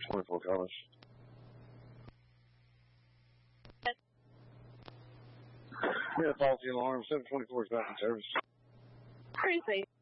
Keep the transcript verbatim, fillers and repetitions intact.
twenty-four College. Yeah, faulty alarm. seven twenty-four is back in service. Precinct.